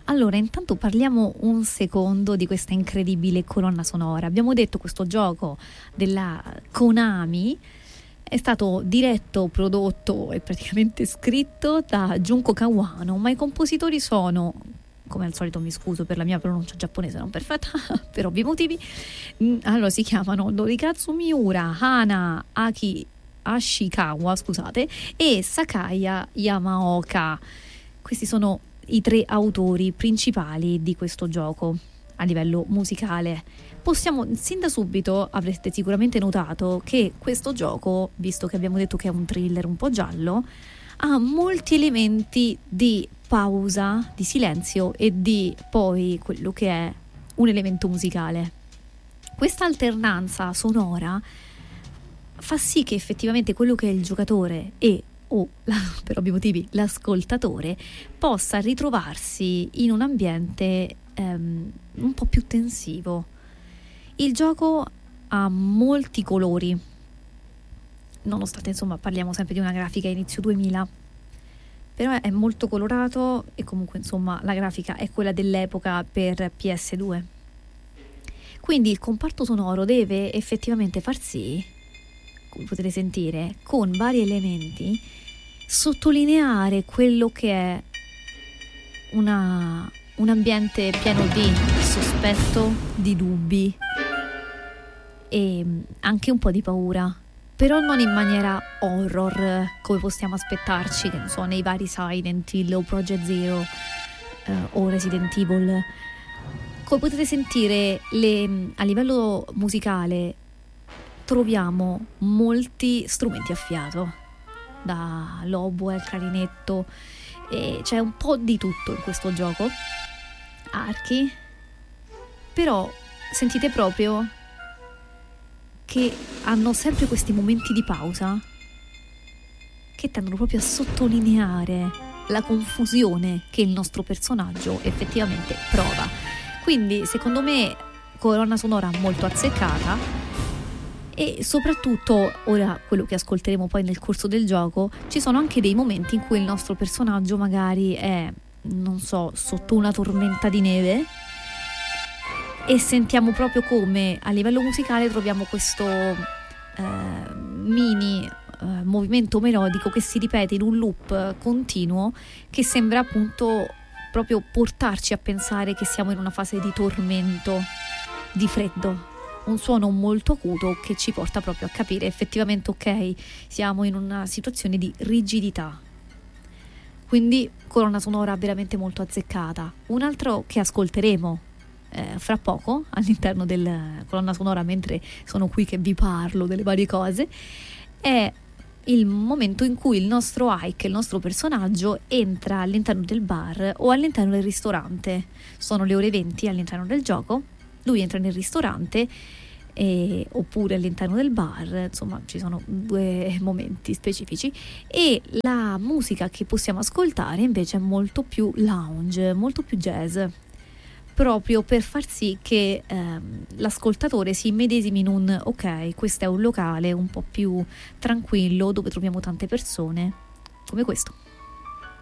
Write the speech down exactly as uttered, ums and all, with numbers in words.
Allora, intanto parliamo un secondo di questa incredibile colonna sonora. Abbiamo detto questo gioco della Konami è stato diretto, prodotto e praticamente scritto da Junko Kawano, ma i compositori sono, come al solito mi scuso per la mia pronuncia giapponese non perfetta, per ovvi motivi, allora si chiamano Norikatsu Miura, Hana Aki Ashikawa, scusate, e Sakaya Yamaoka. Questi sono i tre autori principali di questo gioco a livello musicale. Possiamo, sin da subito avrete sicuramente notato che questo gioco, visto che abbiamo detto che è un thriller un po' giallo, ha molti elementi di pausa, di silenzio e di poi quello che è un elemento musicale. Questa alternanza sonora fa sì che effettivamente quello che è il giocatore e o per ovvi motivi l'ascoltatore possa ritrovarsi in un ambiente ehm, un po' più tensivo. Il gioco ha molti colori, nonostante insomma parliamo sempre di una grafica inizio duemila, però è molto colorato e comunque insomma la grafica è quella dell'epoca per P S due. Quindi il comparto sonoro deve effettivamente far sì, come potete sentire, con vari elementi sottolineare quello che è una, un ambiente pieno di sospetto, di dubbi e anche un po' di paura, però non in maniera horror come possiamo aspettarci, che ne so, nei vari Silent Hill o Project Zero eh, o Resident Evil. Come potete sentire, le, a livello musicale troviamo molti strumenti a fiato, da l'oboe al clarinetto, e c'è un po' di tutto in questo gioco, archi, però sentite proprio che hanno sempre questi momenti di pausa che tendono proprio a sottolineare la confusione che il nostro personaggio effettivamente prova. Quindi secondo me colonna sonora molto azzeccata. E soprattutto, ora quello che ascolteremo poi nel corso del gioco, ci sono anche dei momenti in cui il nostro personaggio magari è, non so, sotto una tormenta di neve e sentiamo proprio come a livello musicale troviamo questo eh, mini eh, movimento melodico che si ripete in un loop continuo, che sembra appunto proprio portarci a pensare che siamo in una fase di tormento, di freddo. Un suono molto acuto che ci porta proprio a capire effettivamente, ok, siamo in una situazione di rigidità. Quindi colonna sonora veramente molto azzeccata. Un altro che ascolteremo eh, fra poco all'interno della colonna sonora, mentre sono qui che vi parlo delle varie cose, è il momento in cui il nostro Ike, il nostro personaggio, entra all'interno del bar o all'interno del ristorante. Sono le ore venti all'interno del gioco. Lui entra nel ristorante e, oppure all'interno del bar, insomma ci sono due momenti specifici, e la musica che possiamo ascoltare invece è molto più lounge, molto più jazz, proprio per far sì che ehm, l'ascoltatore si immedesimi in un ok, questo è un locale un po' più tranquillo dove troviamo tante persone, come questo.